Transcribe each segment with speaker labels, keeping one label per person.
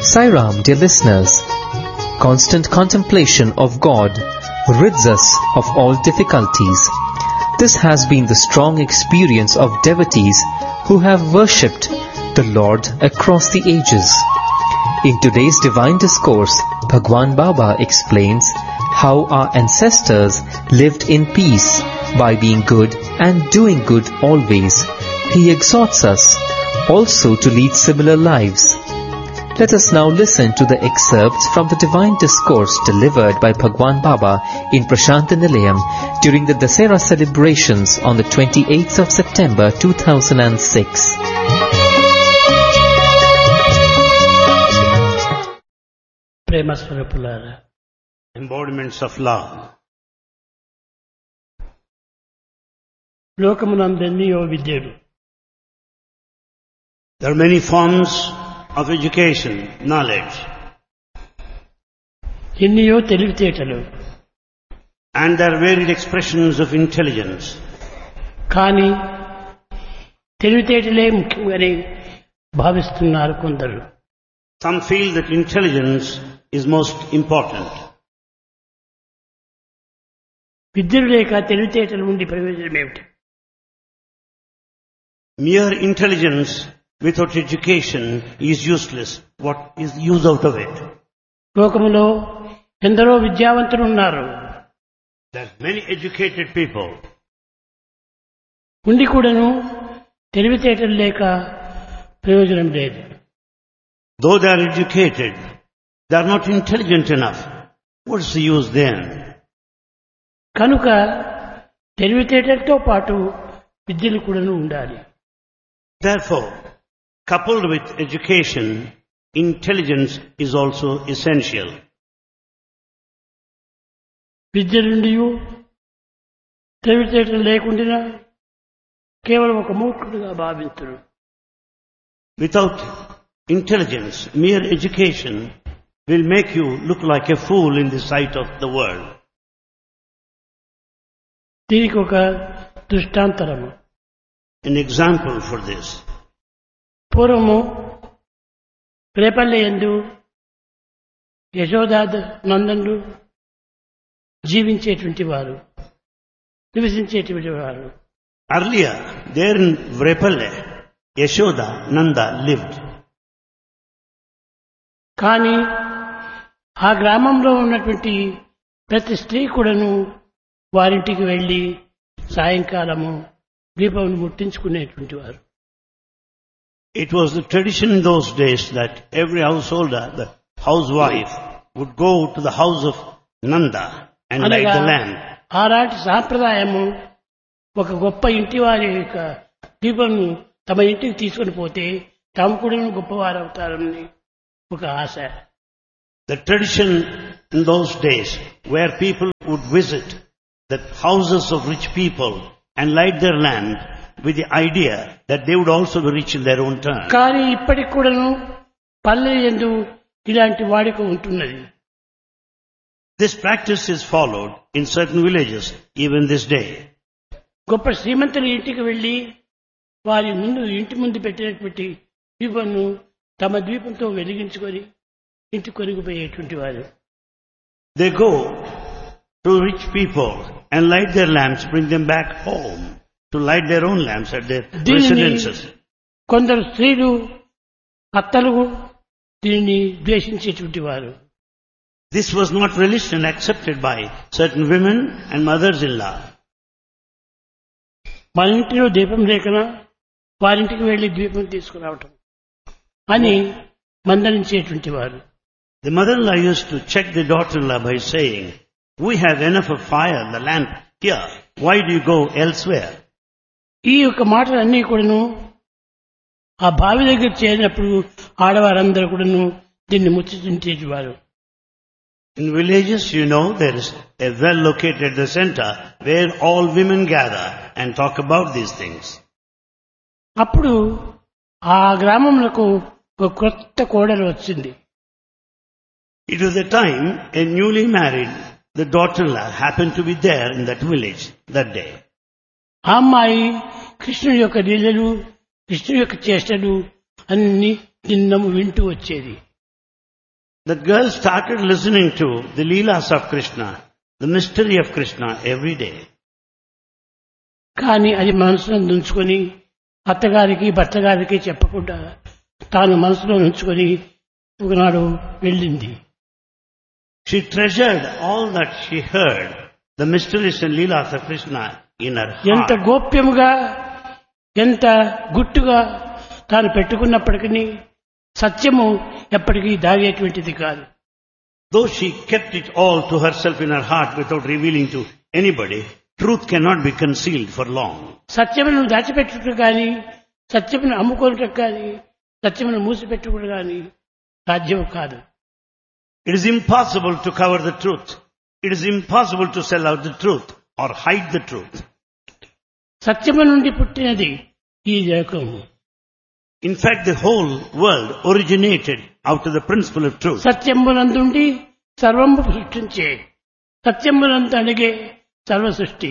Speaker 1: Sai Ram, dear listeners, constant contemplation of God rids us of all difficulties. This has been the strong experience of devotees who have worshipped the Lord across the ages. In today's divine discourse, Bhagwan Baba explains how our ancestors lived in peace by being good and doing good always. He exhorts us also to lead similar lives. Let us now listen to the excerpts from the divine discourse delivered by Bhagwan Baba in Prashanta Nilayam during the Dasera celebrations on the 28th of September 2006.
Speaker 2: Prema Swarupulara,
Speaker 3: embodiments of love.
Speaker 2: లోకమునందెన్నో విద్యలు.
Speaker 3: There are many forms of education, knowledge,
Speaker 2: ఎన్నో తెలివితేటలు.
Speaker 3: and there are varied expressions of intelligence.
Speaker 2: కానీ తెలివితేటలే ముఖ్యమని భావిస్తున్నారు కొందరు.
Speaker 3: Some feel that intelligence is most important.
Speaker 2: విద్యలు లేక తెలివితేటలు ఉండి ప్రయోజనం ఏమిటి?
Speaker 3: Mere intelligence without education is useless. What is the use out of it?
Speaker 2: లోకములో ఎందరో విద్యావంతులు ఉన్నారు.
Speaker 3: There are many educated people.
Speaker 2: ఉండి కూడాను తెలివితేటలు లేక ప్రయోజనం లేదు.
Speaker 3: Though they are educated, they are not intelligent enough. What's the use then?
Speaker 2: కనుక తెలివితేటలతో పాటు విద్యలు కూడాను ఉండాలి.
Speaker 3: Therefore, coupled with education, intelligence is also essential.
Speaker 2: విద్యలుండి తెలివితేటలు లేకుండా కేవలం ఒక మూర్ఖుడుగా భావించరు.
Speaker 3: Without intelligence, mere education will make you look like a fool in the sight of the world.
Speaker 2: దీనికి ఒక దృష్టాంతరము.
Speaker 3: An example for this.
Speaker 2: పూర్వము రేపల్లె యందు యశోదా నందనులు జీవించేటువంటి వారు, నివసించేటువంటి వారు.
Speaker 3: Earlier, there in Vrepalle, Yashoda, Nanda lived.
Speaker 2: కానీ ఆ గ్రామంలో ఉన్నటువంటి ప్రతి స్త్రీ కూడాను వారింటికి వెళ్లి సాయంకాలము దీపం ముట్టించుకునేటువంటి వారు.
Speaker 3: It was the tradition in those days that every householder, the housewife, would go to the house of Nanda and light the lamp.
Speaker 2: ఆనాటి సాంప్రదాయము ఒక గొప్ప ఇంటి వారి యొక్క దీపంను తమ ఇంటికి తీసుకొని పోతే తాము కూడా గొప్పవారు అవుతారని ఒక ఆశ.
Speaker 3: The tradition in those days where people would visit the houses of rich people and light their lamp with the idea that they would also be rich in their own turn.
Speaker 2: కానీ ఇప్పటికి కూడాను పల్లె యందు ఇలాంటి వాడిక ఉంటున్నది.
Speaker 3: This practice is followed in certain villages even this day.
Speaker 2: గొప్ప శ్రీమంతుల ఇంటికి వెళ్లి వారి ముందు ఇంటి ముందు పెట్టినటువంటి దీపంను తమ దీపంతో వెలిగించుకొని ఇంటి కొరిగిపోయేటువంటి వారు.
Speaker 3: They go to rich people and light their lamps, bring them back home to light their own lamps at their residences.
Speaker 2: కొందరు స్త్రీలు అత్తలు దీనిని ద్వేషించేటువంటి వారు.
Speaker 3: This was not relished and accepted by certain women and mothers-in-law.
Speaker 2: మన ఇంటిలో దీపం లేకనా వారింటికి వెళ్లి దీపం తీసుకురావటం అని మందలించేటువంటి వారు.
Speaker 3: The mother-in-law used to check the daughter-in-law by saying, "We have enough of fire, the lamp here. Why do you go elsewhere?"
Speaker 2: ఈ యొక్క మాటలన్నీ కూడాను ఆ బావి దగ్గర చేరినప్పుడు ఆడవారందరూ కూడాను దీన్ని ముచ్చటించేవారు.
Speaker 3: In villages, there is a well located at the center where all women gather and talk about these things.
Speaker 2: అప్పుడు ఆ గ్రామంలో ఒక కొత్త కోడలు వచ్చింది.
Speaker 3: It was the time a newly married, the daughter-in-law happened to be there in that village that day.
Speaker 2: ఆ అమ్మాయి కృష్ణుడి యొక్క లీలలు, కృష్ణుడి యొక్క చేష్టలు అన్ని నిన్నము వింటూ వచ్చేది.
Speaker 3: That girl started listening to the Leelas of Krishna, the mystery of Krishna every day.
Speaker 2: కానీ అది మనసులో ఉంచుకొని అత్తగారికి భర్తగారికి చెప్పకుండా తాను మనసులో ఉంచుకొని ఒకనాడు వెళ్ళింది.
Speaker 3: She treasured all that she heard, the mysteries and Leelas of Krishna in her
Speaker 2: ఎంత
Speaker 3: heart.
Speaker 2: గోప్యముగా ఎంత గుట్టుగా తాను పెట్టుకున్నప్పటికీ సత్యము ఎప్పటికీ దాగేటువంటిది కాదు.
Speaker 3: Though she kept it all to herself in her heart without revealing to anybody, truth cannot be concealed for long.
Speaker 2: సత్యమును దాచిపెట్టుట కానీ సత్యమును అమ్ముకోవటం కానీ సత్యమును మూసిపెట్టుకోవడం కానీ సాధ్యం కాదు.
Speaker 3: It is impossible to cover the truth. It is impossible to sell out the truth or hide the truth.
Speaker 2: సత్యము నుండి పుట్టినది ఈ లోకము.
Speaker 3: In fact, the whole world originated out of the principle of truth.
Speaker 2: సత్యమునందుండి సర్వము సృష్టించే సత్యమునందు అడిగే సర్వ సృష్టి.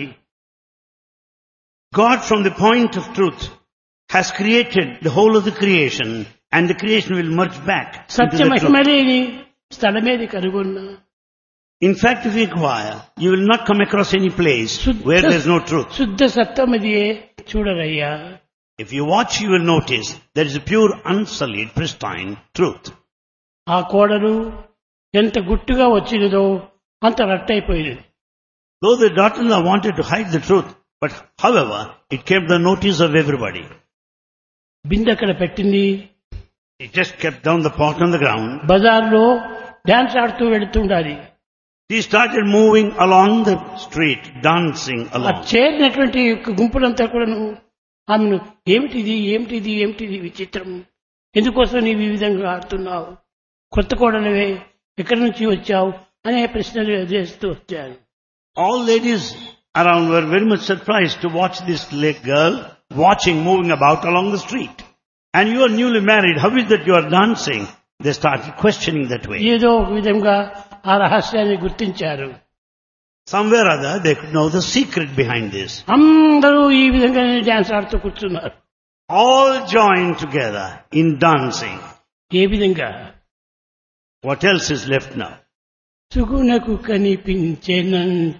Speaker 3: God, from the point of truth, has created the whole of the creation, and the creation will merge back into
Speaker 2: Satya
Speaker 3: the truth.
Speaker 2: మహిమలేని స్థలమేది కనుగొన్నా.
Speaker 3: In fact, if you inquire, you will not come across any place where there is no truth.
Speaker 2: శుద్ధ సత్యమదియే చూడరయ్యా.
Speaker 3: If you watch, you will notice there is a pure, unsullied, pristine truth.
Speaker 2: ఆ కోడలు ఎంత గుట్టుగా వచ్చినదో అంత రట్టయిపోయినది.
Speaker 3: Though the daughter-in-law wanted to hide the truth, but however, it came to the notice of everybody.
Speaker 2: బిందె అక్కడ పెట్టింది.
Speaker 3: It just kept down the pot on the ground.
Speaker 2: బజార్లో dance ఆడుతూ వెళుతుండాలి.
Speaker 3: She started moving along the street, dancing
Speaker 2: ఆ
Speaker 3: along.
Speaker 2: చేరినటువంటి గుంపులంతా కూడాను ఆమెను ఏమిటిది ఏమిటిది ఏమిటిది విచిత్రం, ఎందుకోసం నీవు ఈ విధంగా ఆడుతున్నావు, కొత్త కోడలవే, ఎక్కడి నుంచి వచ్చావు అనే ప్రశ్నలు చేస్తూ వచ్చారు.
Speaker 3: All ladies around were very much surprised to watch this girl watching, moving about along the street. And you are newly married, how is that you are dancing? They started questioning that way.
Speaker 2: ఏదో ఒక విధంగా ఆ రహస్యాన్ని గుర్తించారు.
Speaker 3: Somewhere or other, they could know the secret behind this.
Speaker 2: అందరూ ఈ విధంగా dance ఆడుతూ కూర్చున్నారు.
Speaker 3: All joined together in dancing.
Speaker 2: ఏ విధంగా?
Speaker 3: What else is left now?
Speaker 2: సుగుణకు కనిపించేనంట,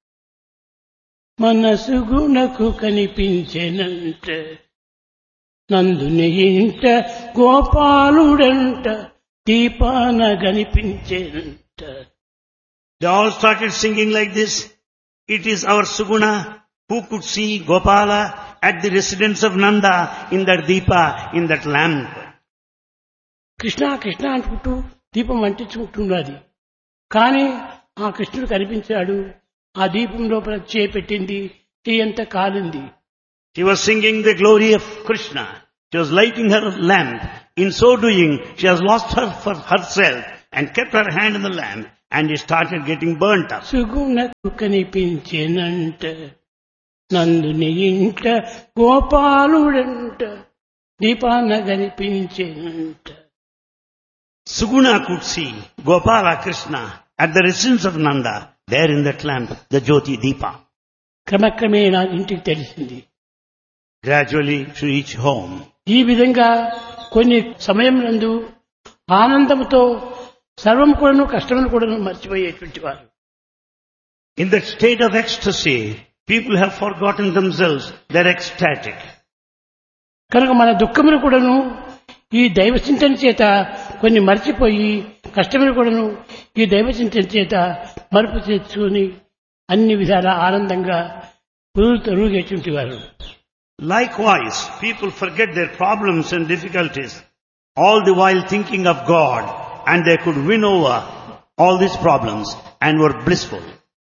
Speaker 2: మన సుగుణకు కనిపించేనంట, నందుని ఇంట గోపాలుడంట, దీపాన కనిపించేనంట.
Speaker 3: They all started singing like this. It is our Suguna who could see Gopala at the residence of Nanda in that Deepa, in that lamp.
Speaker 2: Krishna Krishna అనుకుంటూ దీపం అంటించుకుంటున్నది. కానీ ఆ కృష్ణుడు కనిపించాడు. ఆ దీపం లోపల చేపెట్టింది, తీయంత కాలింది.
Speaker 3: She was singing the glory of Krishna. She was lighting her lamp. In so doing, she has lost her for herself and kept her hand in the lamp, and it started getting burnt up.
Speaker 2: సుగుణకు కనిపించేనంట, నందుని ఇంట గోపాలుడంట, దీపాన కనిపించేనంట.
Speaker 3: Suguna could see Gopala Krishna at the residence of Nanda, there in that lamp, the Jyoti Deepa.
Speaker 2: క్రమక్రమేణా ఇంటికి తెలిసింది.
Speaker 3: Gradually she reached home.
Speaker 2: ఈ విధంగా కొన్ని సమయం నందు ఆనందంతో సర్వం కూడాను కష్టమును కూడాను మర్చిపోయేటువంటి వారు.
Speaker 3: In that state of ecstasy, people have forgotten themselves. They're ecstatic.
Speaker 2: కనుక మన దుఃఖమును కూడాను ఈ దైవ చింతన చేత కొన్ని మర్చిపోయి, కష్టమును కూడాను ఈ దైవ చింతన చేత మరుపు తెచ్చుకొని అన్ని విధాల ఆనందంగా ఊగేటువంటి వారు.
Speaker 3: Likewise, people forget their problems and difficulties, all the while thinking of God, and they could win over all these problems and were blissful.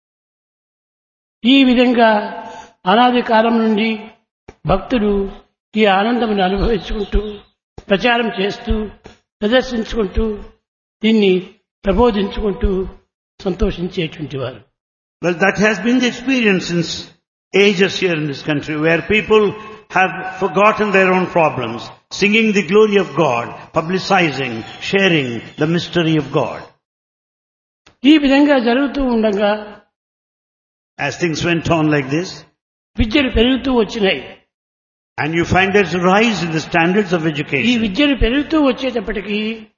Speaker 2: ఈ విధంగా అనాది కాలం నుండి భక్తులు ఈ ఆనందమును అనుభవించుకుంటూ, ప్రచారం చేస్తూ, ప్రదర్శించుకుంటూ, దీన్ని ప్రబోధించుకుంటూ సంతోషించేటువంటి వారు.
Speaker 3: Well, that has been the experience since ages here in this country, where people have forgotten their own problems, singing the glory of God, publicizing, sharing the mystery of God.
Speaker 2: ఈ విధంగా జరుగుతూ ఉండగా
Speaker 3: As things went on like this,
Speaker 2: విద్యలు పెరుగుతూ వచ్చినాయి.
Speaker 3: and you find there's a rise in the standards of
Speaker 2: ఈ
Speaker 3: education.
Speaker 2: విద్యలు పెరుగుతూ వచ్చేటప్పటికీ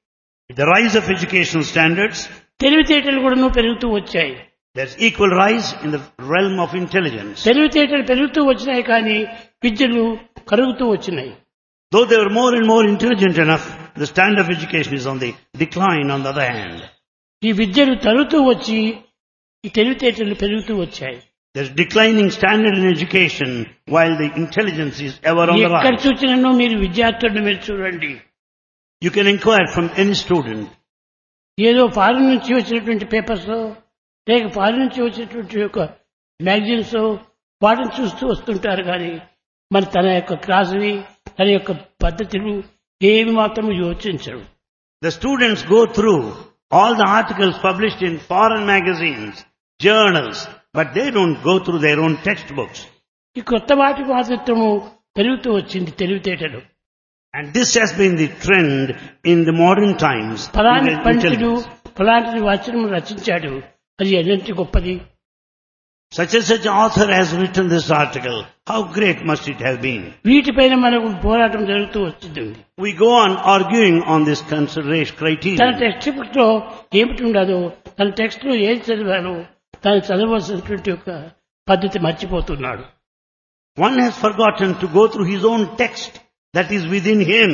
Speaker 3: The rise of educational standards,
Speaker 2: తెలివితేటలు కూడాను పెరుగుతూ వచ్చాయి.
Speaker 3: there's equal rise in the realm of intelligence.
Speaker 2: తెలివితేటలు పెరుగుతూ వచ్చినాయి కానీ విద్యలు కరుగుతూ వచ్చినాయి.
Speaker 3: Though they were more and more intelligent enough, the standard of education is on the decline on the other hand.
Speaker 2: ఈ విద్యలు తరుగుతూ వచ్చి ఈ తెలివితేటలు పెరుగుతూ వచ్చాయి.
Speaker 3: There's declining standard in education while the intelligence is ever on the
Speaker 2: ఎక్కడ
Speaker 3: rise.
Speaker 2: చూసినను మీరు విద్యార్థులను మీరు చూడండి.
Speaker 3: You can inquire from any student.
Speaker 2: ఏదో ఫారిన్ నుంచి వచ్చినటువంటి పేపర్స్ లేక ఫారిన్ నుంచి వచ్చినటువంటి యొక్క మ్యాగజైన్స్ వాటిని చూస్తూ వస్తుంటారు కానీ మరి తన యొక్క క్లాసుని తన యొక్క పద్ధతులు ఏమి మాత్రం యోచించరు.
Speaker 3: The students go through all the articles published in foreign magazines, journals, but they don't go through their own textbooks.
Speaker 2: ఈ కొత్త వాటి మాతృత్వము పెరుగుతూ వచ్చింది తెలివితేటలు.
Speaker 3: And this has been the trend in the modern times.
Speaker 2: ఫలాని
Speaker 3: in
Speaker 2: పండితుడు
Speaker 3: intelligence.
Speaker 2: ఫలాంటి వచనం రచించాడు, అది ఎన్నింటి గొప్పది.
Speaker 3: Such and such author has written this article. How great must it have been?
Speaker 2: వీటిపైన మనకు పోరాటం జరుగుతూ వచ్చింది.
Speaker 3: We go on arguing on this consideration
Speaker 2: తన
Speaker 3: criterion.
Speaker 2: టెక్స్ట్ బుక్ లో ఏమిటి ఉండదో, తన టెక్స్ట్ లో ఏది చదివాలో తను చదవలసినటువంటి యొక్క పద్ధతి మర్చిపోతున్నాడు.
Speaker 3: One has forgotten to go through his own text that is within him.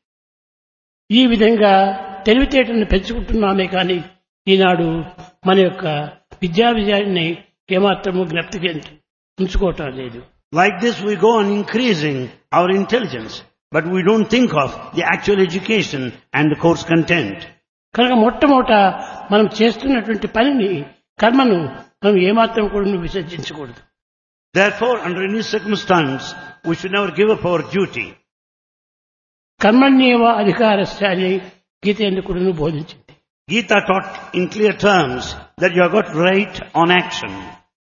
Speaker 2: ఈ విధంగా తెలివితేటలను పెంచుకుంటున్నామే కానీ ఈనాడు మన యొక్క విద్యాన్ని ఏమాత్రము జ్ఞప్తికి ఉంచుకోవటం లేదు.
Speaker 3: Like this we go on increasing our intelligence, but we don't think of the actual education and the course content.
Speaker 2: కనుక మొట్టమొదట మనం చేస్తున్నటువంటి పనిని కర్మను మనం ఏమాత్రం కూడా విసర్జించకూడదు.
Speaker 3: Therefore, under any circumstance, we should never give up our duty.
Speaker 2: కర్మణ్యేవ అధికారస్య అని గీత ఎందుకు కూడా బోధించింది.
Speaker 3: Gita taught in clear terms that you have got right on action.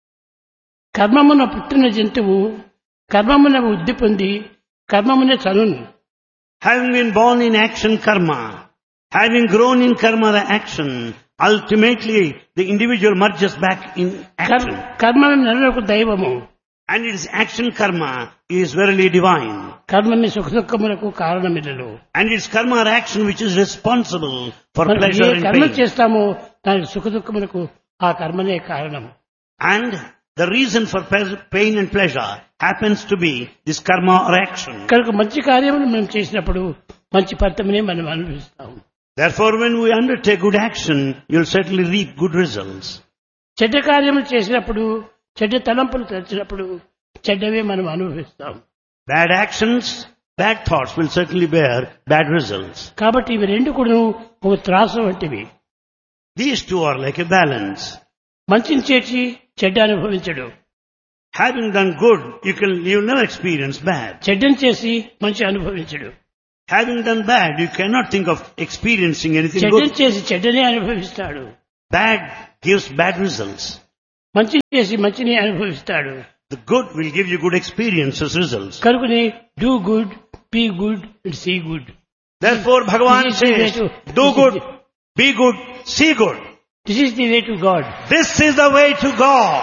Speaker 2: కర్మమున పుట్టిన జంతువు కర్మమున వృద్ధి పొంది కర్మమునే చనును.
Speaker 3: Having been born in action karma, having grown in karma the action, ultimately the individual merges back in action.
Speaker 2: కర్మ నరులకు దైవము.
Speaker 3: And its action karma is verily divine.
Speaker 2: కర్మమే సుఖ దుఃఖములకు కారణమిల్లలో.
Speaker 3: And it's karma or action which is responsible for
Speaker 2: మనం ఏ
Speaker 3: pleasure and
Speaker 2: కర్మ
Speaker 3: pain.
Speaker 2: చేస్తామో దానికి సుఖ దుఃఖములకు ఆ కర్మనే కారణం.
Speaker 3: And the reason for pain and pleasure happens to be this karma or action.
Speaker 2: కనుక మంచి కార్యములు మనం చేసినప్పుడు మంచి ఫలితమనే మనం అనుభవిస్తాం.
Speaker 3: Therefore, when we undertake good action, you'll certainly reap good results.
Speaker 2: చెడ్డ కార్యములు చేసినప్పుడు చెడ్డ తలంపులు తెచ్చినప్పుడు చెడ్డవే మనం అనుభవిస్తాం.
Speaker 3: Bad actions, bad thoughts will certainly bear bad results.
Speaker 2: కాబట్టి ఇవి రెండు కూడా ఒక త్రాసు వంటివి.
Speaker 3: These two are like a balance.
Speaker 2: మంచిని చేసి చెడ్డ అనుభవించడు,
Speaker 3: Having done good, you'll never experience bad.
Speaker 2: చెడ్డని చేసి మంచి అనుభవించడు.
Speaker 3: Having done bad, you cannot think of experiencing anything
Speaker 2: చెడ్డని
Speaker 3: good.
Speaker 2: చేసి చెడ్డనే అనుభవిస్తాడు,
Speaker 3: Bad gives bad results.
Speaker 2: మంచిని చేసి మంచిని అనుభవిస్తాడు.
Speaker 3: The good will give you good experiences, results.
Speaker 2: కనుకని do good, be good and see good.
Speaker 3: Therefore, Bhagavan
Speaker 2: This is the way
Speaker 3: says,
Speaker 2: to-
Speaker 3: do
Speaker 2: this is
Speaker 3: good,
Speaker 2: the-
Speaker 3: be good, see good.
Speaker 2: This is the way to God.
Speaker 3: This is the way to God.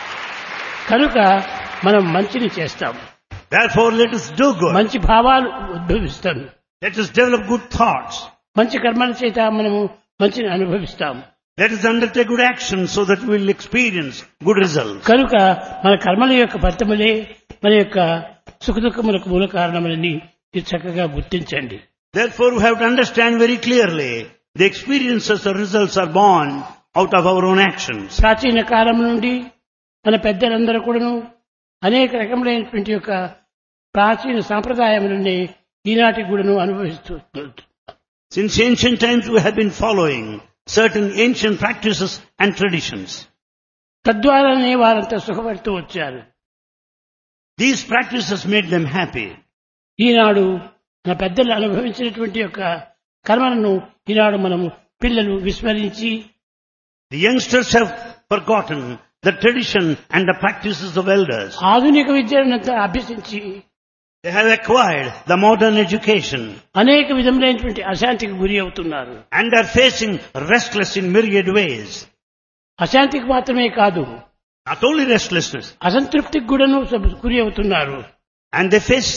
Speaker 2: కనుక మనం మంచిని చేస్తాం,
Speaker 3: Therefore, let us do good.
Speaker 2: మంచి భావాలు ఉద్భవిస్తాం,
Speaker 3: Let us develop good thoughts.
Speaker 2: మంచి కర్మల చేత మనము మంచిని అనుభవిస్తాం.
Speaker 3: Let us undertake good action so that we will experience good results.
Speaker 2: కనుక మన కర్మల యొక్క ఫలితములే మన యొక్క సుఖదుఖములకు మూల కారణమని ఇది చక్కగా గుర్తించండి.
Speaker 3: Therefore, we have to understand very clearly the experiences or results are born out of our own actions.
Speaker 2: ప్రాచీన కాలం నుండి మన పెద్దలందరూ కూడాను అనేక రకములైనటువంటి యొక్క ప్రాచీన సాంప్రదాయములని ఈనాటికి కూడాను అనుభవిస్తున్నారు.
Speaker 3: Since ancient times, we have been following certain ancient practices and traditions.
Speaker 2: తద్వారానే వారంతా సుఖపడుతూ వచ్చారు.
Speaker 3: These practices made them happy.
Speaker 2: ఈనాడు మన పెద్దలు అనుభవించినటువంటి యొక్క కర్మలను ఈనాడు మనము పిల్లలు విస్మరించి
Speaker 3: The youngsters have forgotten the tradition and the practices of elders.
Speaker 2: ఆధునిక విద్యనంతా అభ్యసించి
Speaker 3: They have acquired the modern education
Speaker 2: అనేక విధములైనటువంటి అశాంతికి గురి అవుతున్నారు.
Speaker 3: and are facing restless in myriad ways.
Speaker 2: అశాంతికి మాత్రమే కాదు,
Speaker 3: Not only restlessness,
Speaker 2: అసంతృప్తికి కూడాను గురి అవుతున్నారు.
Speaker 3: and they face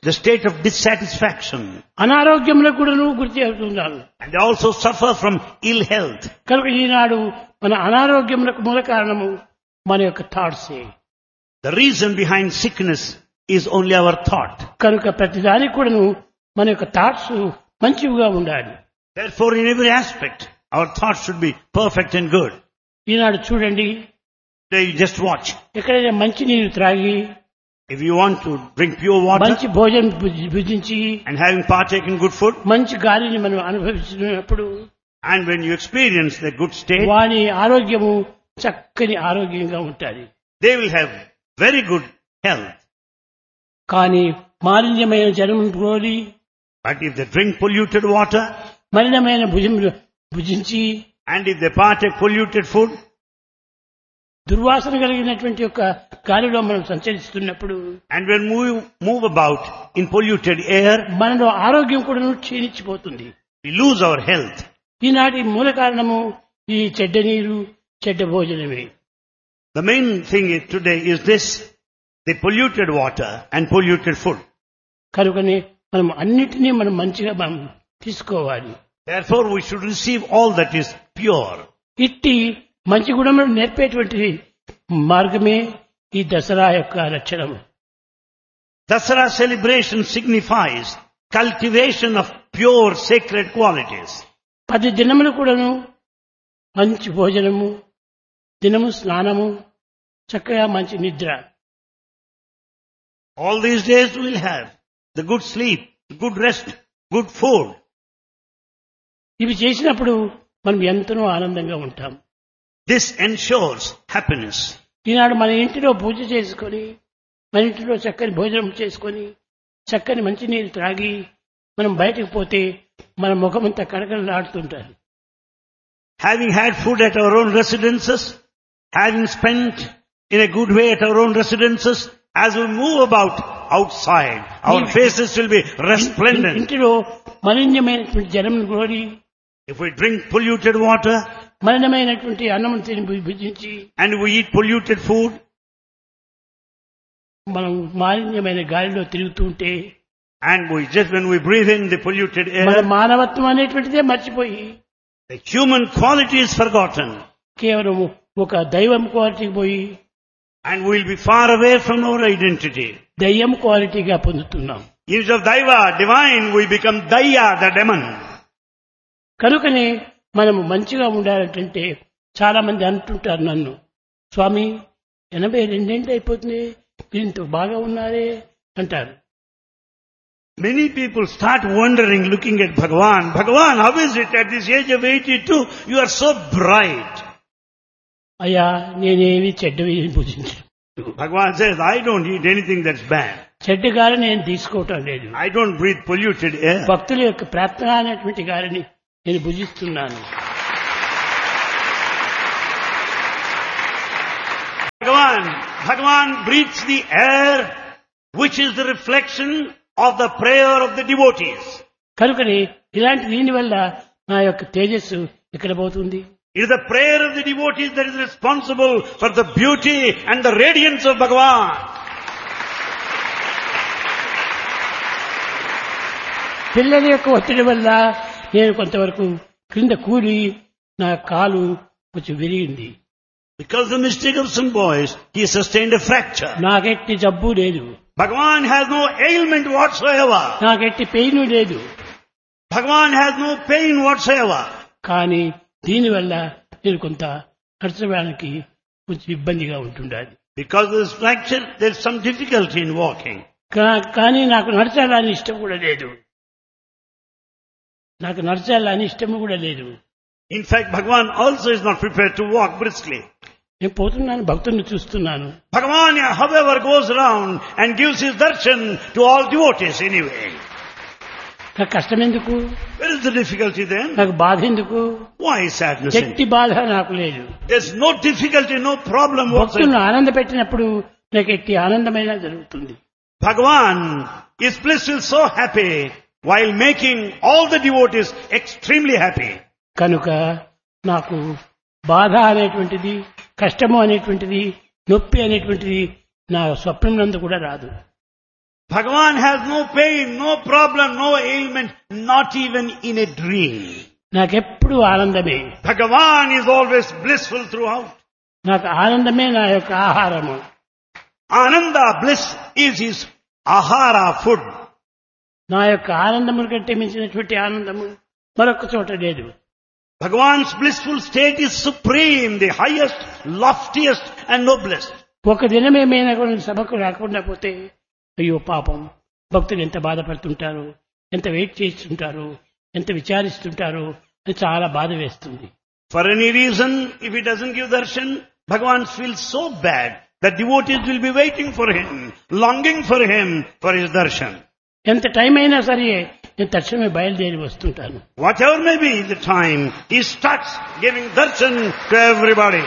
Speaker 3: the state of dissatisfaction.
Speaker 2: అనారోగ్యంలో కూడా గురి చేస్తున్నారు.
Speaker 3: And they also suffer from ill health.
Speaker 2: కనుక ఈనాడు మన అనారోగ్యములకు మూల కారణము మన యొక్క థాట్సే.
Speaker 3: The reason behind sickness is only our thought.
Speaker 2: కనుక ప్రతిదానికి కూడాను మన యొక్క థాట్స్ మంచివిగా ఉండాలి.
Speaker 3: Therefore, in every aspect, our thoughts should be perfect and good.
Speaker 2: ఈనాడు చూడండి,
Speaker 3: Today, you just watch.
Speaker 2: ఎక్కడైనా మంచి నీరు త్రాగి,
Speaker 3: If you want to drink pure water
Speaker 2: మంచి భోజనం భుజించి,
Speaker 3: and having partaken good food,
Speaker 2: మంచి గాలిని మనం అనుభవించినప్పుడు
Speaker 3: and when you experience the good state,
Speaker 2: వాని ఆరోగ్యము చక్కని ఆరోగ్యంగా ఉంటుంది.
Speaker 3: they will have very good health.
Speaker 2: కానీ మాలిన్యమైన జలం కోరి,
Speaker 3: But if they drink polluted water,
Speaker 2: మలినమైన భుజించి,
Speaker 3: and if they partake polluted food,
Speaker 2: దుర్వాసన కలిగినటువంటి యొక్క గాలిలో మనం సంచరిస్తున్నప్పుడు
Speaker 3: and when we move about in polluted air,
Speaker 2: మనలో ఆరోగ్యం కూడా క్షీణించిపోతుంది.
Speaker 3: we lose our health.
Speaker 2: ఈనాటి మూల కారణము ఈ చెడ్డ నీరు, చెడ్డ భోజనమే.
Speaker 3: The main thing today is this, the polluted water and polluted food.
Speaker 2: కనుకనే మనం అన్నిటినీ మనం మంచిగా మనం తీసుకోవాలి.
Speaker 3: Therefore, we should receive all that is pure.
Speaker 2: ఇట్టి మంచి గుణములను నేర్పేటువంటి మార్గమే ఈ దసరా యొక్క లక్షణం.
Speaker 3: Dasara celebration signifies cultivation of pure sacred qualities.
Speaker 2: 10 దినములు కూడాను మంచి భోజనము, దినము స్నానము, చక్కగా మంచి నిద్ర.
Speaker 3: All these days we will have the good sleep, good rest, good food.
Speaker 2: ఇవి చేసినప్పుడు మనం ఎంతనో ఆనందంగా ఉంటాం.
Speaker 3: This ensures happiness.
Speaker 2: ఈనాడు మన ఇంటిలో పూజ చేసుకొని, మన ఇంటిలో చక్కని భోజనం చేసుకొని, చక్కని మంచినీరు త్రాగి మనం బయటకు పోతే మన ముఖమంతా కడకడలాడుతుంటారు.
Speaker 3: Having had food at our own residences, having spent in a good way at our own residences, as we move about outside, our faces will be resplendent.
Speaker 2: ఇంటిలో మలిన్యమైనటువంటి జలం కోరి,
Speaker 3: If we drink polluted water
Speaker 2: మలినమైనటువంటి అన్నం తిని భుజించి,
Speaker 3: and we eat polluted food,
Speaker 2: మనం మాలిన్యమైన గాలిలో తిరుగుతుంటే
Speaker 3: and when we breathe in the polluted
Speaker 2: మన
Speaker 3: air,
Speaker 2: మానవత్వం అనేటువంటిదే మర్చిపోయి
Speaker 3: the human quality is forgotten,
Speaker 2: కేవలం ఒక దైవం క్వాలిటీకి పోయి
Speaker 3: and we will be far away from our identity.
Speaker 2: దయ్యం క్వాలిటీగా పొందుతున్నాం.
Speaker 3: Instead of Daiva, divine, we become Daya, the demon.
Speaker 2: కనుకనే మనము మంచిగా ఉండాలంటే చాలా మంది అంటుంటారు నన్ను, స్వామి 82 అయిపోతుంది, మీరు ఇంత బాగా ఉన్నారే అంటారు.
Speaker 3: Many people start wondering, looking at Bhagavan. Bhagavan, how is it at this age of 82, you are so bright?
Speaker 2: అయ్యా, నేనేమి చెడ్డవి భుజించను.
Speaker 3: Bhagavan says, I don't eat anything that's bad.
Speaker 2: చెడ్డ గాలి నేను తీసుకోవటం లేదు.
Speaker 3: I don't breathe polluted air.
Speaker 2: భక్తుల యొక్క ప్రార్థన అనేటువంటి గాలిని నేను భుజిస్తున్నాను.
Speaker 3: Bhagavan breathes the air which is the reflection of the prayer of the devotees.
Speaker 2: కనుకని ఇలాంటి దీనివల్ల నా యొక్క తేజస్సు ఎక్కడ పోతుంది?
Speaker 3: It is the prayer of the devotees that is responsible for the beauty and the radiance of Bhagavan.
Speaker 2: పిల్లల యొక్క ఒత్తిడి వల్ల నేను కొంతవరకు క్రింద కూలి నా కాలు కొంచెం విరిగింది.
Speaker 3: Because of the mistake of some boys, he sustained a fracture.
Speaker 2: నాకెట్టి జబ్బు లేదు,
Speaker 3: Bhagavan has no ailment whatsoever.
Speaker 2: నాకెట్టి pain లేదు.
Speaker 3: Bhagavan has no pain whatsoever.
Speaker 2: కానీ దీనివల్ల నేను కొంత నడచడానికి కొంచెం ఇబ్బందిగా ఉంటుండాలి.
Speaker 3: Because of this fracture, there is some difficulty in walking.
Speaker 2: కానీ నాకు నడచాలని ఇష్టం కూడా లేదు. నాకు నడచాలని ఇష్టము కూడా లేదు.
Speaker 3: In fact, Bhagavan also is not prepared to walk briskly.
Speaker 2: నేను పోతున్నాను, భక్తుల్ని చూస్తున్నాను.
Speaker 3: Bhagavan, however, goes around and gives his darshan to all devotees anyway.
Speaker 2: నాకు కష్టం ఎందుకు?
Speaker 3: Where is the difficulty then?
Speaker 2: నాకు బాధ ఎందుకు?
Speaker 3: Why sadness?
Speaker 2: ఎట్టి బాధ నాకు లేదు.
Speaker 3: There's no difficulty, no problem whatsoever.
Speaker 2: భక్తులను ఆనంద పెట్టినప్పుడు నాకు ఎట్టి ఆనందమైన జరుగుతుంది.
Speaker 3: Bhagavan is blissful, so happy, while making all the devotees extremely happy.
Speaker 2: కనుక నాకు బాధ అనేటువంటిది, కష్టము అనేటువంటిది, నొప్పి అనేటువంటిది నా స్వప్నం నందు కూడా రాదు.
Speaker 3: Bhagavan has no pain, no problem, no ailment, not even in a dream.
Speaker 2: నాకెప్పుడు ఆనందమే.
Speaker 3: Bhagavan is always blissful throughout.
Speaker 2: నాకు ఆనందమే నా యొక్క ఆహారము.
Speaker 3: Ananda, bliss, is his ahara, food.
Speaker 2: నా యొక్క ఆనందము కంటే మించినటువంటి ఆనందము మరొక చోట లేదు.
Speaker 3: Bhagavan's blissful state is supreme, the highest, loftiest and noblest.
Speaker 2: ఒక దినమేమైనా కూడా సభకు రాకుండా పోతే అయ్యో పాపం భక్తులు ఎంత బాధపడుతుంటారు, ఎంత వెయిట్ చేస్తుంటారు, ఎంత విచారిస్తుంటారు అని చాలా బాధ వేస్తుంది.
Speaker 3: For any reason, if he doesn't give darshan, Bhagavan feels so bad that devotees will be waiting for him, longing for him for his darshan.
Speaker 2: ఎంత టైం అయినా సరే నేను తక్షణమే బయలుదేరి వస్తుంటాను.
Speaker 3: Whatever may be the time, he starts giving darshan to everybody.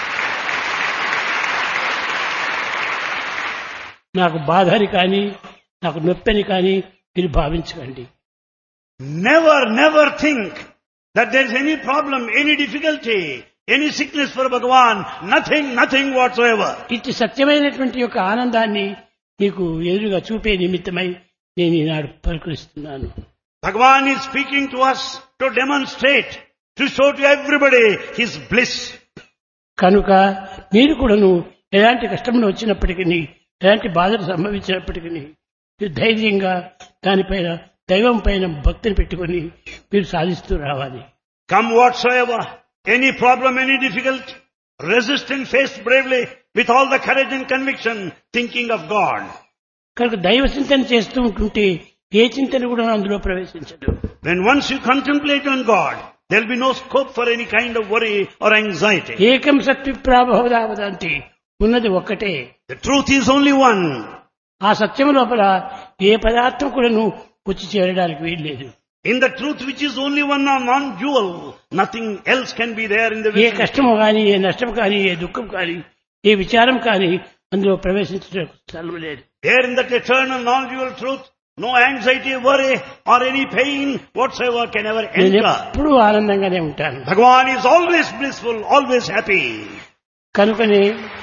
Speaker 2: నాకు బాధని కానీ నాకు నొప్పిని కానీ మీరు భావించకండి.
Speaker 3: Never think that there is any problem, any difficulty, any sickness for Bhagavan. Nothing whatsoever.
Speaker 2: ఇట్టి సత్యమైనటువంటి యొక్క ఆనందాన్ని నీకు ఎదురుగా చూపే నిమిత్తమై నేను ఈనాడు పలుకరిస్తున్నాను.
Speaker 3: Bhagavan is speaking to us to demonstrate, to show to everybody his bliss.
Speaker 2: కనుక మీరు కూడాను ఎలాంటి కష్టములు వచ్చినప్పటికీ, ఎలాంటి బాధలు సంభవించినప్పటికీ మీరు ధైర్యంగా దానిపైన దైవం పైన భక్తిని పెట్టుకొని మీరు సాధిస్తూ రావాలి.
Speaker 3: Come whatsoever, any problem, any difficulty, resist and face bravely with all the courage and conviction, thinking of God.
Speaker 2: కనుక దైవ చింతన చేస్తూ ఉంటుంటే ఏ చింతన కూడా అందులో ప్రవేశించదు.
Speaker 3: When once you contemplate on God, there will be no scope for any kind of worry or anxiety.
Speaker 2: ఏకం సత్విప్రాభవదావదంతి, ఉన్నది ఒక్కటే.
Speaker 3: The truth is only one.
Speaker 2: ఆ సత్యం లోపల ఏ పదార్థం కూడా వచ్చి చేరడానికి వీల్లేదు.
Speaker 3: In the truth which is only one, non-dual, nothing else can be there in the
Speaker 2: A
Speaker 3: vicinity.
Speaker 2: కష్టము కానీ, ఏ నష్టం కానీ, ఏ దుఃఖం కానీ, ఏ విచారం కానీ అందులో ప్రవేశించడానికి స్థలం లేదు.
Speaker 3: There in that eternal non-dual truth, no anxiety, worry or any pain whatsoever can ever
Speaker 2: నేను
Speaker 3: enter.
Speaker 2: ఎప్పుడూ ఆనందంగానే ఉంటాను.
Speaker 3: Bhagavan is always blissful, always happy.
Speaker 2: కనుకనే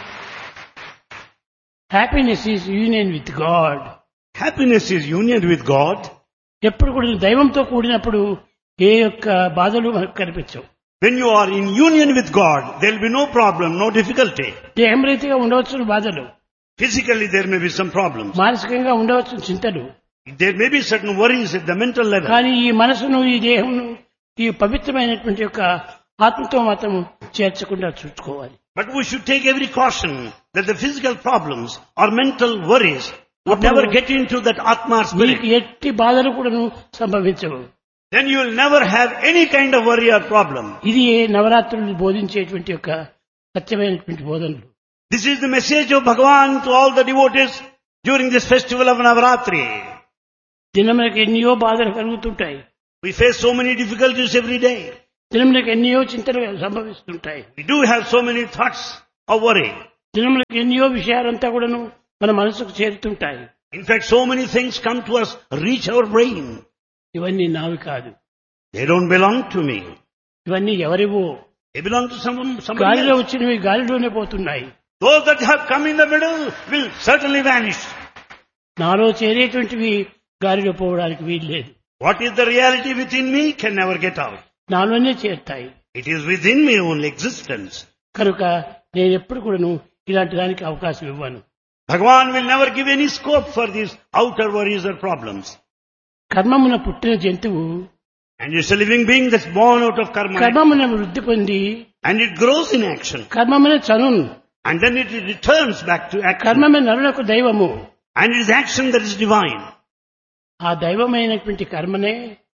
Speaker 2: happiness is union with God.
Speaker 3: Happiness is union with God.
Speaker 2: ఎప్పుడు కూడా దైవంతో కూడినప్పుడు ఏ యొక్క బాధలు మనకు కనిపించవు.
Speaker 3: When you are in union with God, there will be no problem, no difficulty.
Speaker 2: దేహం రీతిగా ఉండవచ్చు బాధలు,
Speaker 3: Physically there may be some problems.
Speaker 2: మానసికంగా ఉండవచ్చు చింతలు.
Speaker 3: There may be certain worries at the mental level.
Speaker 2: కానీ ఈ మనసును, ఈ దేహమును, ఈ పవిత్రమైనటువంటి యొక్క ఆత్మతో మాత్రం చేర్చకుండా చూసుకోవాలి.
Speaker 3: But we should take every caution that the physical problems or mental worries would never get into that Atma
Speaker 2: మీకు
Speaker 3: spirit.
Speaker 2: ఎట్టి బాధలు కూడా సంభవించవు.
Speaker 3: Then you will never have any kind of worry or problem.
Speaker 2: ఇది నవరాత్రులు బోధించేటువంటి యొక్క సత్యమైనటువంటి బోధనలు.
Speaker 3: This is the message of Bhagavan to all the devotees during this festival of Navaratri.
Speaker 2: దినములకు ఎన్నో బాధలు కలుగుతుంటాయి.
Speaker 3: We face so many difficulties every day.
Speaker 2: దినములకు ఎన్నో చింతలు సంభవిస్తుంటాయి.
Speaker 3: We do have so many thoughts of worry.
Speaker 2: దినములకు ఎన్నో విషయాలంతా కూడాను మన మనసుకు చేరుతుంటాయి.
Speaker 3: In fact, so many things come to us, reach our brain.
Speaker 2: ఇవన్నీ నావి కాదు.
Speaker 3: They don't belong to me.
Speaker 2: ఇవన్నీ ఎవరివో.
Speaker 3: They belong to somebody
Speaker 2: గాలిలో
Speaker 3: else.
Speaker 2: వచ్చినవి గాలిలోనే పోతున్నాయి.
Speaker 3: Those that have come in the middle will certainly vanish.
Speaker 2: నాలో చేరేటువంటివి గాలిలో పోవడానికి వీల్లేదు.
Speaker 3: What is the reality within me can never get out.
Speaker 2: నాలోనే చేరుతాయి.
Speaker 3: It is within me only existence.
Speaker 2: కనుక నేను ఎప్పుడు కూడాను ఇలాంటి దానికి అవకాశం ఇవ్వను.
Speaker 3: Bhagavan will never give any scope for these outer worries or problems.
Speaker 2: కర్మమున పుట్టిన జంతువు
Speaker 3: And it's a living being that's born out of karma.
Speaker 2: కర్మమున వృద్ధి పొంది
Speaker 3: And it grows in action.
Speaker 2: కర్మమున చనున్,
Speaker 3: And then it returns back to action.
Speaker 2: కర్మమే నరులకు దైవము.
Speaker 3: And it is action that is divine.
Speaker 2: ఆ దైవమైనటువంటి కర్మనే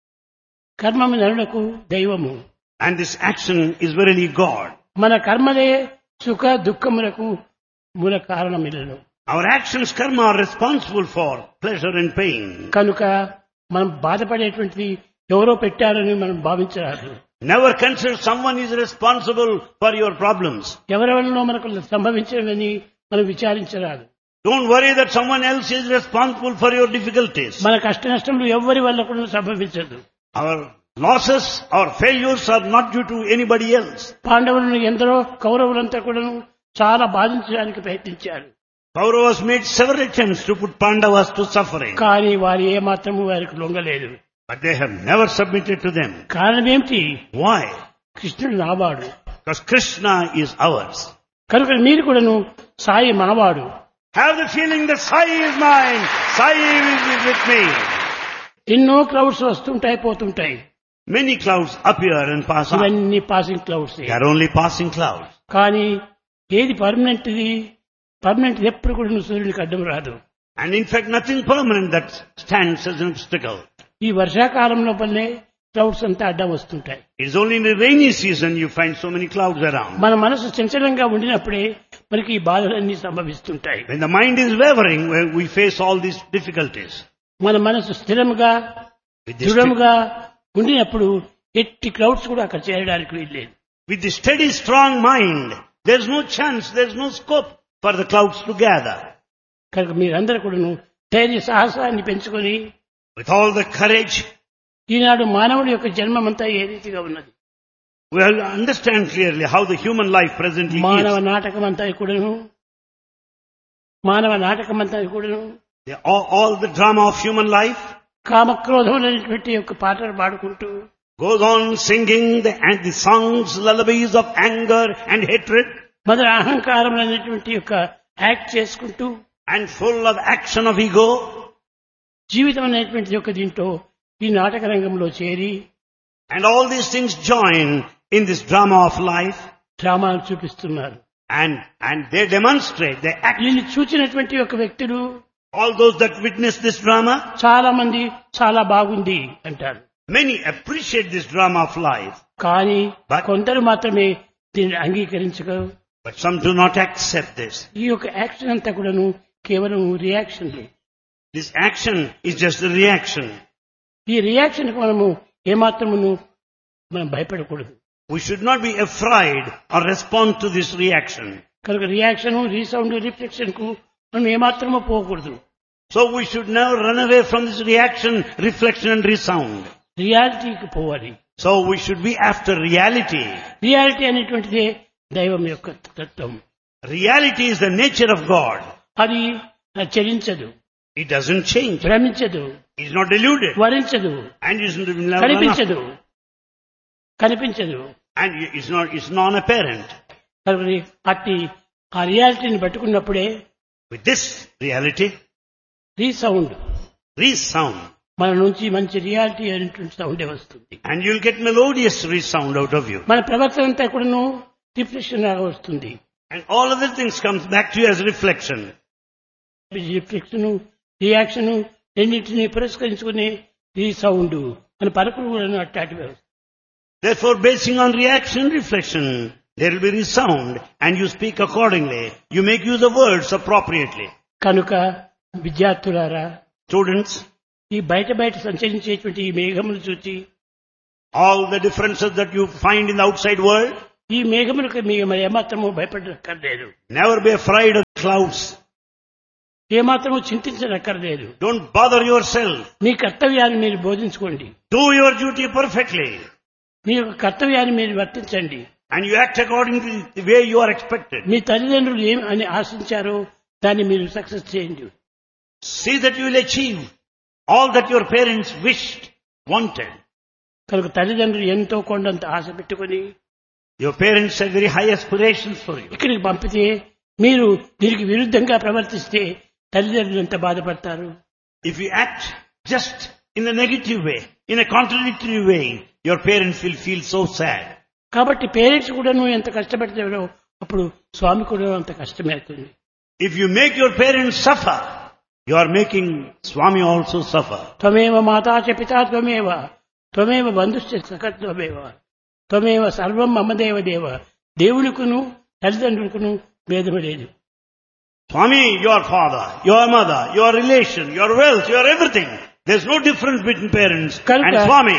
Speaker 2: కర్మము నరులకు దైవము.
Speaker 3: And this action is verily God.
Speaker 2: మన కర్మలే సుఖ దుఃఖములకు మూల కారణమిల్లను.
Speaker 3: Our actions, karma, are responsible for pleasure and pain.
Speaker 2: కనుక మనం బాధపడేటువంటిది ఎవరో పెట్టారని మనం భావించరాదు.
Speaker 3: Never consider someone is responsible for your problems.
Speaker 2: ఎవరెవరిలో మనకు సంభవించినవని మనం విచారించరాదు.
Speaker 3: Don't worry that someone else is responsible for your difficulties.
Speaker 2: మన కష్ట నష్టములు ఎవరి వల్ల కూడా సంభవించదు.
Speaker 3: Our losses, our failures are not due to anybody else.
Speaker 2: పాండవులను ఎందరో కౌరవులంతా కూడా చాలా బాధించడానికి ప్రయత్నించారు.
Speaker 3: Kauravas made several attempts to put Pandavas to suffering,
Speaker 2: కానీ వారు ఏమాత్రము వారికి లొంగలేదు.
Speaker 3: but they have never submitted to them.
Speaker 2: కారణం ఏమిటి?
Speaker 3: Why?
Speaker 2: కృష్ణుడు నావాడు
Speaker 3: Because Krishna is ours.
Speaker 2: కనుక మీరు కూడాను సాయి మనవాడు.
Speaker 3: Have the feeling that Sai is mine, Sai is with me.
Speaker 2: ఎన్నో క్లౌడ్స్ వస్తుంటాయి పోతుంటాయి.
Speaker 3: Many clouds appear and pass on.
Speaker 2: ఇవన్నీ passing clouds.
Speaker 3: They are only passing clouds.
Speaker 2: కానీ ఏది పర్మనెంట్ది? పర్మనెంట్ ఎప్పుడు కూడా సూర్యునికి అడ్డం రాదు.
Speaker 3: And in fact, nothing permanent that stands as an obstacle.
Speaker 2: ఈ వర్షాకాలంలో పల్లె క్లౌడ్స్ అంతా అడ్డం వస్తుంటాయి.
Speaker 3: It is only in the rainy season you find so many clouds around.
Speaker 2: మన మనసు చంచలంగా ఉండినప్పుడే మనకి ఈ బాధలన్నీ సంభవిస్తుంటాయి.
Speaker 3: When the mind is wavering, we face all these difficulties.
Speaker 2: మన మనసు స్థిరముగా దృఢముగా ఉండినప్పుడు ఎట్టి క్లౌడ్స్ కూడా అక్కడ చేరడానికి వీల్లేదు.
Speaker 3: With the steady, strong mind, there is no chance, there is no scope for the clouds to gather.
Speaker 2: కనుక మీరందరూ కూడాను ధైర్య సాహసాన్ని పెంచుకొని
Speaker 3: With all the courage,
Speaker 2: ఈనాడు మానవుడి యొక్క జన్మమంతా ఏ రీతిగా ఉన్నది.
Speaker 3: we will understand clearly how the human life presently
Speaker 2: మానవ
Speaker 3: is.
Speaker 2: నాటకమంతా కూడాను
Speaker 3: All the drama of human life
Speaker 2: కామక్రోధములైనటువంటి యొక్క పాటలు పాడుకుంటూ
Speaker 3: goes on singing the songs, lullabies of anger and hatred,
Speaker 2: మొదల అహంకారములైనటువంటి యొక్క యాక్ట్ చేసుకుంటూ
Speaker 3: and full of action of ego.
Speaker 2: జీవితం అనేటువంటి యొక్క దీంట్లో ఈ నాటక రంగంలో చేరి
Speaker 3: And all these things join in this drama of life,
Speaker 2: డ్రామాలు చూపిస్తున్నారు.
Speaker 3: and they demonstrate, they act.
Speaker 2: దీన్ని చూచినటువంటి ఒక వ్యక్తులు
Speaker 3: All those that witness this drama,
Speaker 2: చాలా మంది చాలా బాగుంది అంటారు.
Speaker 3: many appreciate this drama of life,
Speaker 2: కానీ
Speaker 3: But-
Speaker 2: కొందరు మాత్రమే దీన్ని అంగీకరించగలరు.
Speaker 3: but some do not accept this.
Speaker 2: ఈ యొక్క యాక్షన్ అంతా కూడాను కేవలం రియాక్షన్లు.
Speaker 3: This action is just a reaction.
Speaker 2: ఈ రియాక్షన్ కు మనము ఏమాత్రమును మనం భయపడకూడదు.
Speaker 3: We should not be afraid or respond to this reaction.
Speaker 2: కనుక రియాక్షన్ రీసౌండ్ రిఫ్లెక్షన్ కు మనం ఏమాత్రమూ పోకూడదు.
Speaker 3: So we should never run away from this reaction, reflection and resound.
Speaker 2: రియాలిటీకి పోవాలి.
Speaker 3: So we should be after reality.
Speaker 2: Reality అనేటువంటిదే దైవం యొక్క తత్వం.
Speaker 3: Reality is the nature of God.
Speaker 2: అది చలించదు,
Speaker 3: It doesn't change.
Speaker 2: భ్రమించదు,
Speaker 3: It is not deluded.
Speaker 2: వరించదు,
Speaker 3: And it is never
Speaker 2: కనిపించదు,
Speaker 3: and it's non-apparent.
Speaker 2: కనుక అట్టి ఆ రియాలిటీని పట్టుకున్నప్పుడే
Speaker 3: With this reality,
Speaker 2: resound
Speaker 3: resound.
Speaker 2: మన నుంచి మంచి రియాలిటీ అనేటువంటి సౌండే వస్తుంది.
Speaker 3: And you'll get melodious resound out of you.
Speaker 2: మన ప్రవర్తన అంతా కూడాను రిఫ్లెక్షన్ లాగా వస్తుంది.
Speaker 3: And all other things comes back to you as reflection.
Speaker 2: Reflection reaction రెండింటినీ పురస్కరించుకునే రీసౌండ్ మన పలుకులు కూడా అట్లాంటివి.
Speaker 3: Therefore, basing on reaction, reflection, there will be resound, and you speak accordingly. You make use of words appropriately.
Speaker 2: కనుక విద్యార్థులారా,
Speaker 3: Students,
Speaker 2: ఈ బయట సంచరించేటువంటి ఈ మేఘములు చూచి
Speaker 3: all the differences that you find in the outside world,
Speaker 2: ఈ మేఘములకు మీరు మరి ఏమాత్రము భయపడక్కర్లేదు,
Speaker 3: never be afraid of clouds.
Speaker 2: ఏమాత్రము చింతించనక్కర్లేదు.
Speaker 3: Don't bother yourself.
Speaker 2: మీ కర్తవ్యాన్ని మీరు బోధించుకోండి,
Speaker 3: Do your duty perfectly.
Speaker 2: మీ యొక్క కర్తవ్యాన్ని మీరు వర్తించండి.
Speaker 3: And you act according to the way you are expected.
Speaker 2: మీ తల్లిదండ్రులు ఏం అని ఆశించారో దాన్ని మీరు సక్సెస్ చేయండి.
Speaker 3: See that you will achieve all that your parents wished, wanted.
Speaker 2: కనుక తల్లిదండ్రులు ఎంతో కొండంత ఆశ పెట్టుకొని
Speaker 3: Your parents had very high aspirations for you.
Speaker 2: ఇక్కడికి పంపితే మీరు దీనికి విరుద్ధంగా ప్రవర్తిస్తే తల్లిదండ్రులు ఎంత బాధపడతారు.
Speaker 3: If you act just in a negative way, in a contradictory way, your parents will feel so sad.
Speaker 2: కాబట్టి పేరెంట్స్ కూడాను ఎంత కష్టపడతారో అప్పుడు స్వామి కూడా అంత కష్టమే అవుతుంది.
Speaker 3: If you make your parents suffer, you are making Swami also suffer.
Speaker 2: త్వమేవ మాతా చ పితా త్వమేవ త్వమేవ బంధుశ్చ సఖత్వమేవ త్వమేవ సర్వం మమ దేవ. దేవునికును తల్లిదండ్రులకును భేదము లేదు.
Speaker 3: Swami, your father, your mother, your relation, your wealth, your everything. There's no difference between parents and Swami.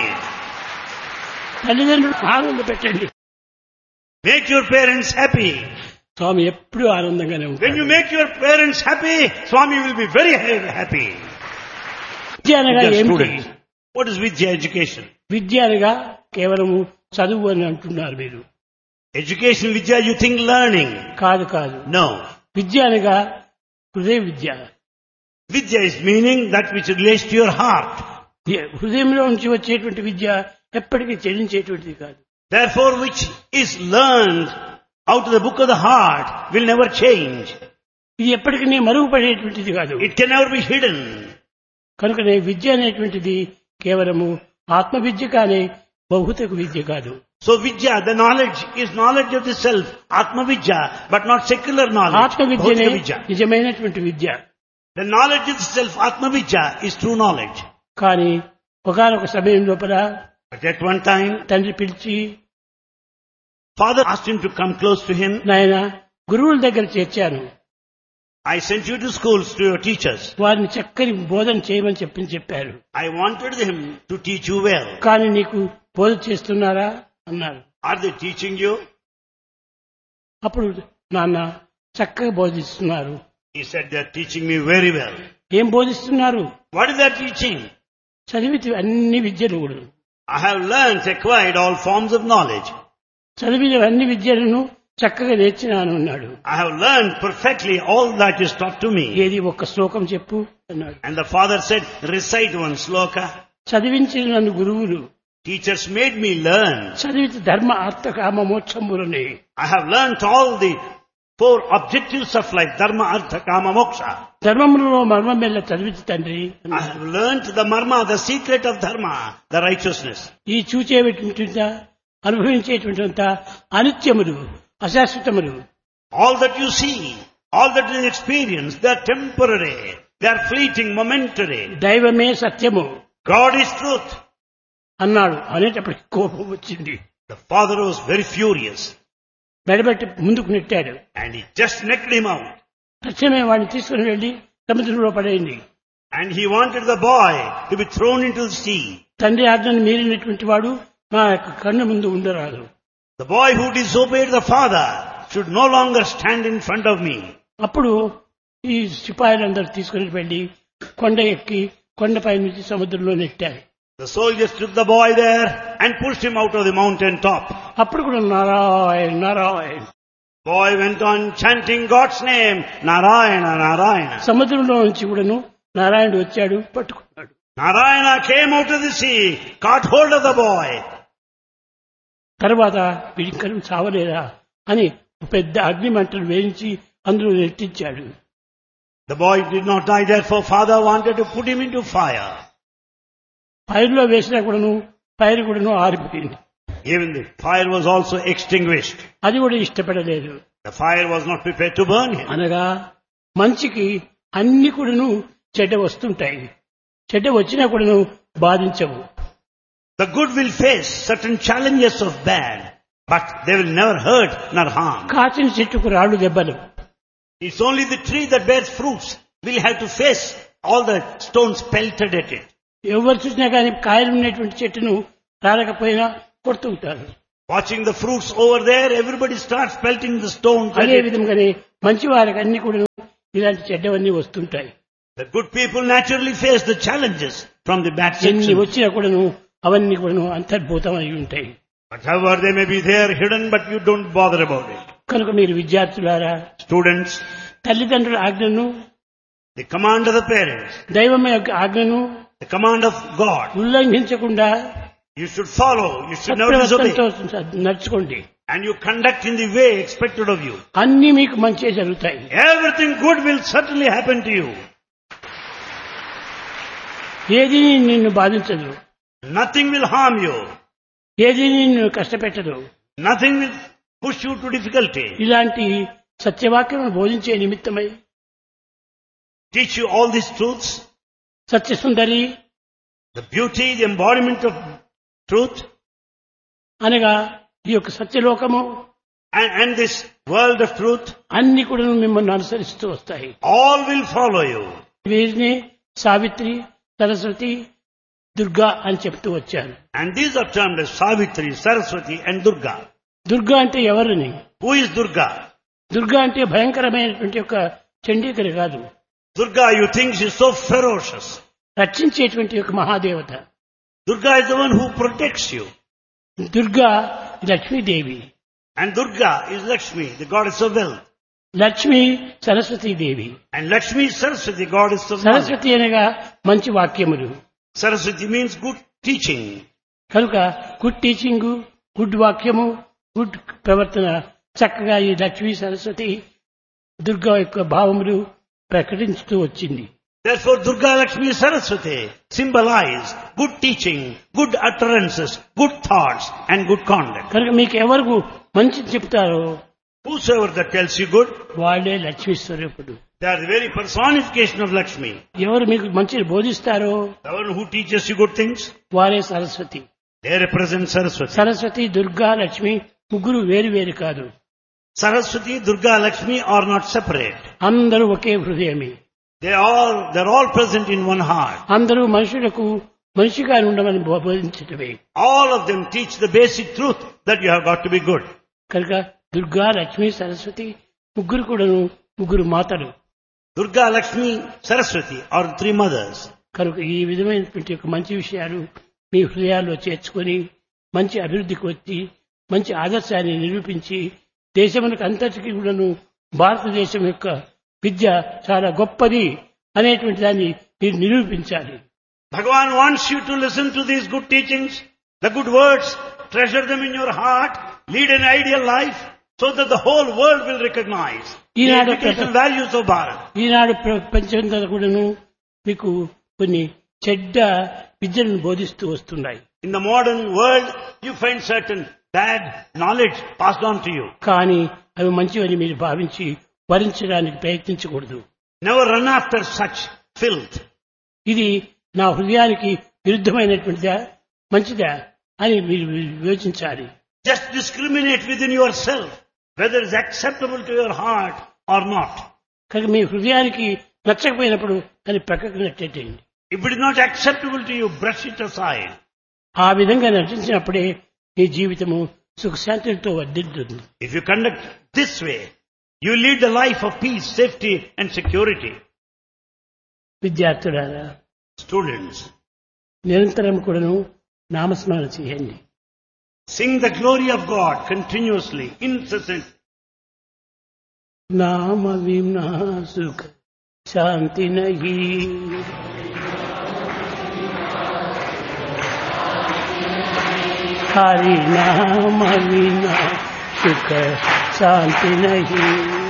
Speaker 2: తల్లిదండ్రులు ఆనంద పెట్టండి.
Speaker 3: Make your parents happy.
Speaker 2: స్వామి ఎప్పుడూ ఆనందంగానే
Speaker 3: When
Speaker 2: ఉంటాడు.
Speaker 3: you make your parents happy, Swami will be very happy.
Speaker 2: విద్య అనగా
Speaker 3: Dear
Speaker 2: ఏమిటి?
Speaker 3: students, what is Vidya education?
Speaker 2: విద్య అనగా కేవలము చదువు అని అంటున్నారు మీరు.
Speaker 3: Education, Vidya, you think learning.
Speaker 2: కాదు.
Speaker 3: No.
Speaker 2: విద్య అనగా హృదయ విద్య.
Speaker 3: Vidya is meaning that which relates to your heart.
Speaker 2: హృదయంలో నుంచి వచ్చేటువంటి విద్య ఎప్పటికీ చెల్లించేటువంటిది కాదు.
Speaker 3: Therefore, which is learned out of the book of the heart will never change.
Speaker 2: ఇది ఎప్పటికీ మరుగుపడేటువంటిది కాదు.
Speaker 3: It can never be hidden.
Speaker 2: కనుకనే విద్య అనేటువంటిది కేవలము ఆత్మ విద్య కానీ భౌతిక విద్య కాదు.
Speaker 3: So Vidya, the knowledge, is knowledge of the self, Atma Vidya, but not secular knowledge.
Speaker 2: ఆత్మ విద్యనే
Speaker 3: Bhautika Vidya.
Speaker 2: నిజమైనటువంటి విద్య.
Speaker 3: The knowledge of the self, Atma Vidya, is true knowledge.
Speaker 2: కానీ ఒకానొక సమయం లోపల
Speaker 3: But at one time,
Speaker 2: తండ్రి పిలిచి,
Speaker 3: father asked him to come close to him.
Speaker 2: నాయన గురువుల దగ్గర చేర్చాను,
Speaker 3: I sent you to schools, to your teachers.
Speaker 2: వారిని చక్కని బోధన చేయమని చెప్పారు.
Speaker 3: I wanted him to teach you well.
Speaker 2: కానీ నీకు బోధ చేస్తున్నారా అన్నారు.
Speaker 3: Are they teaching you?
Speaker 2: అప్పుడు నాన్న చక్కగా బోధిస్తున్నారు.
Speaker 3: He said, they are teaching me very well.
Speaker 2: ఏం బోధిస్తున్నారు?
Speaker 3: What is that teaching?
Speaker 2: చదివితే అన్ని విద్యలు కూడా,
Speaker 3: I have learned, acquired all forms of knowledge.
Speaker 2: చదివిన అన్ని విద్యలను చక్కగా నేర్చినాను అన్నాడు.
Speaker 3: I have learned perfectly all that is taught to me.
Speaker 2: ఏది ఒక్క శ్లోకం చెప్పు అన్నాడు.
Speaker 3: And the father said, recite one sloka.
Speaker 2: చదివించిన నన్ను గురువులు
Speaker 3: Teachers made me learn.
Speaker 2: చదివితే ధర్మ అర్థ కామ మోక్షములని.
Speaker 3: I have learnt all the 4 objectives of life, dharma, artha, kama, moksha.
Speaker 2: ధర్మములో మర్మం మెల్ల చదివించి తండ్రి
Speaker 3: I
Speaker 2: అన్నాడు.
Speaker 3: have learnt the marma, the secret of dharma, the righteousness.
Speaker 2: ఈ చూచేటువంటి అనుభవించేటువంటి అనిత్యములు అశాశ్వతములు.
Speaker 3: All that you see, all that you experience, they are temporary, they are fleeting, momentary.
Speaker 2: దైవమే సత్యము
Speaker 3: God is truth.
Speaker 2: అన్నాడు. అనేటప్పటికి కోపం వచ్చింది.
Speaker 3: The father was very furious
Speaker 2: మెడబెట్టి ముందుకు నెట్టాడు.
Speaker 3: and he just knocked him out.
Speaker 2: తక్షణమే వాడిని తీసుకుని వెళ్లి సముద్రంలో పడేయండి.
Speaker 3: And he wanted the boy to be thrown into the sea.
Speaker 2: తండ్రి ఆజ్ఞను మీరినటువంటి వాడు నా యొక్క కన్ను ముందు ఉండరాదు.
Speaker 3: The boy who disobeyed the father should no longer stand in front of me.
Speaker 2: అప్పుడు ఈ సిపాయిలందరూ తీసుకుని వెళ్లి కొండ ఎక్కి కొండపై నుంచి సముద్రంలో నెట్టారు.
Speaker 3: The soldiers took the boy there and pushed him out of the mountain top.
Speaker 2: అప్పుడు కూడా Narayana Narayana
Speaker 3: Boy went on chanting God's name, Narayana, Narayana.
Speaker 2: సముద్రంలో నుంచి కూడాను నారాయణుడు వచ్చాడు, పట్టుకున్నాడు.
Speaker 3: Narayana came out of the sea, caught hold of the boy.
Speaker 2: తర్వాత వీడికరం చావలేదా అని పెద్ద అగ్ని మంటలు వేయించి అందులో నెట్టించాడు.
Speaker 3: The boy did not die, therefore father wanted to put him into fire.
Speaker 2: ఫైర్లో వేసినా కూడాను ఫైర్ కూడాను ఆరిపోయింది.
Speaker 3: Even the fire was also extinguished.
Speaker 2: అది కూడా ఇష్టపడలేదు.
Speaker 3: The fire was not prepared to burn him.
Speaker 2: అనగా మంచికి అన్ని కూడాను చెడ్డ వస్తుంటాయి, చెడ్డ వచ్చినా కూడాను బాధించవు.
Speaker 3: The good will face certain challenges of bad, but they will never hurt nor harm.
Speaker 2: కాచిన చెట్టుకు రాళ్ళు దెబ్బలు.
Speaker 3: It's only the tree that bears fruits will have to face all the stones pelted at it.
Speaker 2: ఎవరు చూసినా కానీ కాయలు ఉన్నటువంటి చెట్టును రాలకపోయినా కొడుతుంటారు.
Speaker 3: Watching the fruits over there, everybody starts pelting the stones at
Speaker 2: అదే
Speaker 3: it.
Speaker 2: విధంగానే మంచి వారికి అన్ని కూడా ఇలాంటి చెడ్డవన్నీ వస్తుంటాయి.
Speaker 3: The good people naturally face the challenges from the bad
Speaker 2: ఎన్ని
Speaker 3: section.
Speaker 2: వచ్చినా కూడాను అవన్నీ కూడాను అంతర్భూతం అయి ఉంటాయి.
Speaker 3: But however they may be there hidden, but you don't bother about it.
Speaker 2: కనుక మీరు విద్యార్థులారా,
Speaker 3: Students,
Speaker 2: తల్లిదండ్రుల ఆజ్ఞను,
Speaker 3: the command of the parents,
Speaker 2: దైవం యొక్క ఆజ్ఞను
Speaker 3: the command of God,
Speaker 2: ఉల్లంఘించకుండా
Speaker 3: you should follow, you should never disobey.
Speaker 2: సత్ప్రవర్తనతో నడుచుకోండి.
Speaker 3: And you conduct in the way expected of you.
Speaker 2: అన్ని మీకు మంచి జరుగుతాయి.
Speaker 3: Everything good will certainly happen to you.
Speaker 2: ఏది నిన్ను బాధించదు,
Speaker 3: Nothing will harm you.
Speaker 2: ఏది నిన్ను కష్టపెట్టదు.
Speaker 3: Nothing will push you to difficulty.
Speaker 2: ఇలాంటి సత్యవాక్యం బోధించే నిమిత్తమై
Speaker 3: Teach you all these truths,
Speaker 2: సత్యసుందరి
Speaker 3: the beauty, the embodiment of truth,
Speaker 2: అనగా ఈ యొక్క సత్యలోకము
Speaker 3: and this world of truth,
Speaker 2: అన్ని కూడా మిమ్మల్ని అనుసరిస్తూ వస్తాయి.
Speaker 3: all will follow you.
Speaker 2: వీరిని సావిత్రి, సరస్వతి, దుర్గా అని చెప్తూ వచ్చారు.
Speaker 3: And these are termed as Savitri, Saraswati and Durga.
Speaker 2: Durga అంటే ఎవరిని?
Speaker 3: Who is Durga?
Speaker 2: దుర్గా అంటే భయంకరమైనటువంటి ఒక చండీకరి కాదు,
Speaker 3: Durga, you think she is so ferocious.
Speaker 2: రక్షించేటువంటి ఒక మహాదేవత.
Speaker 3: Durga is the one who protects you.
Speaker 2: Durga Lakshmidevi.
Speaker 3: And Durga is Lakshmi, the goddess of wealth.
Speaker 2: Lakshmi Saraswatidevi.
Speaker 3: And Lakshmi is Saraswati, goddess of knowledge.
Speaker 2: Saraswati అనగా మంచి వాక్యములు.
Speaker 3: Saraswati means good teaching.
Speaker 2: కనుక good teaching, good వాక్యము, good ప్రవర్తన చక్కగా ఈ లక్ష్మీ సరస్వతి దుర్గా యొక్క భావములు ప్రకటించుతూ వచ్చింది.
Speaker 3: Therefore Durga Lakshmi Saraswati symbolize good teaching, good utterances, good thoughts and good conduct.
Speaker 2: కనుక మీకు ఎవరు మంచి చెప్తారో
Speaker 3: Whosoever that tells you good,
Speaker 2: వాళ్ళే లక్ష్మీ స్వరూపుడు.
Speaker 3: they are the very personification of Lakshmi.
Speaker 2: ఎవరు మీకు మంచి బోధిస్తారో
Speaker 3: The one who teaches you good things,
Speaker 2: వారే Saraswati.
Speaker 3: they represent Saraswati.
Speaker 2: Saraswati, Durga, Lakshmi ముగ్గురు వేరు వేరు కాదు.
Speaker 3: Saraswati, Durga, Lakshmi are not separate.
Speaker 2: అందరూ ఒకే హృదయమే.
Speaker 3: They're all present in one heart.
Speaker 2: అందరూ మనుషులకు మనిషిగా ఉండమని బోధించటమే.
Speaker 3: All of them teach the basic truth that you have got to be good.
Speaker 2: కనుక దుర్గా, లక్ష్మి, సరస్వతి ముగ్గురు కూడాను ముగ్గురు మాతలు.
Speaker 3: Durga, Lakshmi, Saraswati are three mothers.
Speaker 2: కనుక ఈ విధమైనటువంటి ఒక మంచి విషయాలు మీ హృదయాల్లో చేర్చుకొని మంచి అభివృద్ధికి వచ్చి మంచి ఆదర్శాన్ని నిరూపించి దేశములకు అంతటికీ కూడాను భారతదేశం యొక్క విద్య చాలా గొప్పది అనేటువంటి దాన్ని మీరు నిరూపించాలి.
Speaker 3: Bhagavan wants you to listen to these good teachings, the good words, treasure them in your heart, lead an ideal life so that the whole world will recognize the educational values of Bharat.
Speaker 2: ఈనాడు ప్రపంచంలో కూడాను మీకు కొన్ని చెడ్డ విద్యలను బోధిస్తూ వస్తున్నాయి.
Speaker 3: In the modern world, you find certain bad knowledge passed on to you.
Speaker 2: కానీ అవి మంచివని మీరు భావించి భరించడానికి ప్రయత్నించకూడదు.
Speaker 3: Never run after such filth.
Speaker 2: ఇది నా హృదయానికి విరుద్ధమైనటువంటిదా మంచిదా అని మీరు వివేచించాలి.
Speaker 3: Just discriminate within yourself whether it's acceptable to your heart or not.
Speaker 2: కనుక మీ హృదయానికి నచ్చకపోయినప్పుడు దాన్ని పక్కకు నెట్టేయండి.
Speaker 3: If it is not acceptable to you, brush it aside.
Speaker 2: ఆ విధంగా నటించినప్పుడే మీ జీవితము సుఖశాంతులతో వర్ధిల్లుతుంది.
Speaker 3: If you conduct this way, you lead the life of peace, safety and security.
Speaker 2: విద్యార్థులారా,
Speaker 3: Students,
Speaker 2: నిరంతరం కూడాను నామస్మరణ చేయండి.
Speaker 3: sing the glory of God continuously, incessant.
Speaker 2: నామ వినా సుఖ శాంతి నహీ, హరి నామ వినా సుఖ శాంతి నహీ.